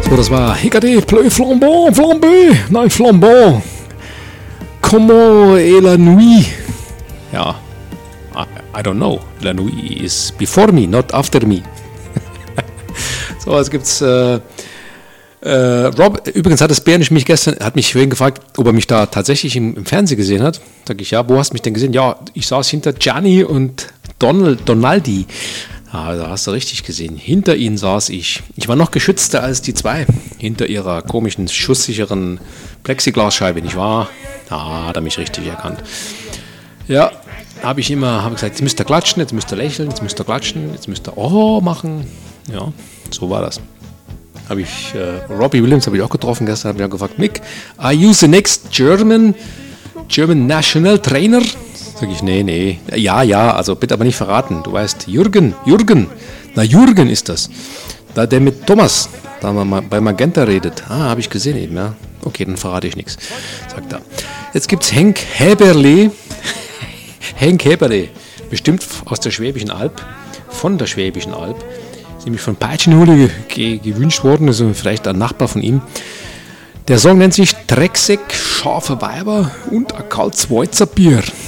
So, das war Hicade, Pleu Flambant, Flambé, nein, Flambant. Comment est la nuit? Ja, I don't know. La nuit is before me, not after me. So, jetzt gibt's Rob, übrigens hat das Bärnisch mich gestern, hat mich vorhin gefragt, ob er mich da tatsächlich im Fernsehen gesehen hat. Sag ich, ja, wo hast du mich denn gesehen? Ja, ich saß hinter Gianni und Donaldi. Ah, da hast du richtig gesehen. Hinter ihnen saß ich. Ich war noch geschützter als die zwei. Hinter ihrer komischen, schusssicheren Plexiglasscheibe, nicht wahr? Ah, hat er mich richtig erkannt. Ja, habe ich gesagt, jetzt müsst ihr klatschen, jetzt müsst ihr lächeln, jetzt müsst ihr klatschen, jetzt müsst ihr oh machen. Ja, so war das. Habe ich, Robbie Williams habe ich auch getroffen gestern, habe mich auch gefragt, Mick, are you the next German National Trainer? Sag ich, nee. Ja, also bitte aber nicht verraten. Du weißt, Jürgen. Na, Jürgen ist das. Da der mit Thomas, da man bei Magenta redet. Ah, habe ich gesehen eben, ja. Okay, dann verrate ich nichts. Sagt er. Jetzt gibt's Henk Häberle. Henk Häberle. Bestimmt aus der Schwäbischen Alb. Von der Schwäbischen Alb. Ist nämlich von Peitschenhule gewünscht worden. Also vielleicht ein Nachbar von ihm. Der Song nennt sich Drecksäck, scharfe Weiber und ein kaltes Weizer Bier.